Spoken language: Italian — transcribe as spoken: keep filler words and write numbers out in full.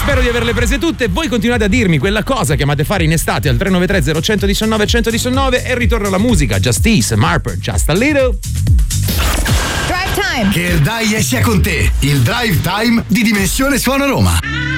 spero di averle prese tutte. Voi continuate a dirmi quella cosa che amate fare in estate al tre nove tre zero uno uno nove uno uno nove e ritorna la musica. Justice, Marper, Just a Little. Drive Time. Che il dai sia con te. Il Drive Time di Dimensione Suono Roma.